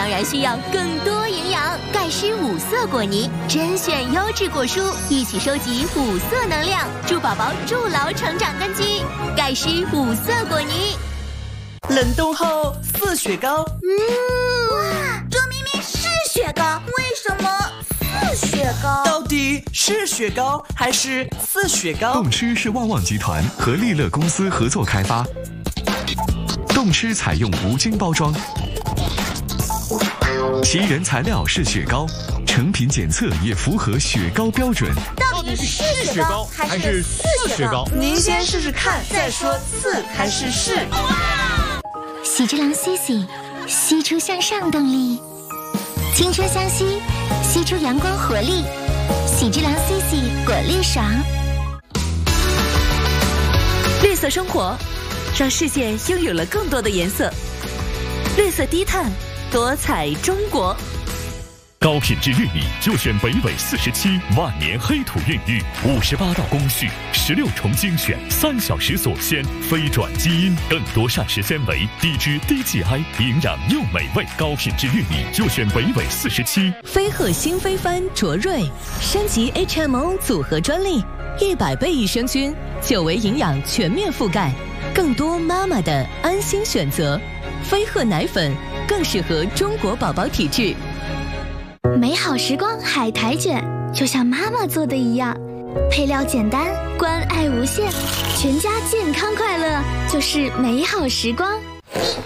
当然需要更多营养。钙湿五色果泥，甄选优质果蔬，一起收集五色能量，助宝宝筑牢成长根基。钙湿五色果泥。 冷冻后似雪糕。 哇，这明明是雪糕，为什么似雪糕？ 到底是雪糕还是似雪糕？ 动吃是旺旺集团和利乐公司合作开发。动吃采用无菌包装，其原材料是雪糕，成品检测也符合雪糕标准。 到底是雪糕还是似雪糕？ 您先试试看，再说似还是是。 喜之郎 CC， 吸出向上动力，青春相吸，吸出阳光活力。喜之郎 CC 果粒爽。 绿色生活，让世界拥有了更多的颜色。绿色低碳，多彩中国。 高品质玉米就选北纬47万年黑土孕育，58道工序，16重精选，3小时锁鲜，非转基因，更多膳食纤维，低脂低 GI， 营养又美味。高品质玉米就选北纬47。 飞鹤新飞帆卓瑞升级 HMO 组合专利，100倍益生菌，久违营养全面覆盖，更多妈妈的安心选择。飞鹤奶粉更适合中国宝宝体质。 美好时光海苔卷，就像妈妈做的一样，配料简单，关爱无限，全家健康快乐就是美好时光。 1、